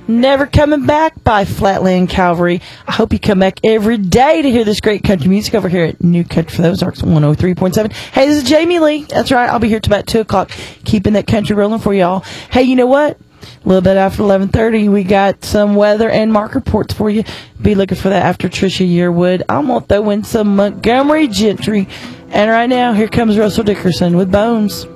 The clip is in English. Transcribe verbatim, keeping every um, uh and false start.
Never Coming Back by Flatland Cavalry. I hope you come back every day to hear this great country music over here at New Country for the Ozarks one oh three point seven. Hey, this is Jamie Lee. That's right. I'll be here till about two o'clock, keeping that country rolling for y'all. Hey, you know what? A little bit after eleven thirty, we got some weather and mark reports for you. Be looking for that after Tricia Yearwood. I'm going to throw in some Montgomery Gentry. And right now, here comes Russell Dickerson with Bones.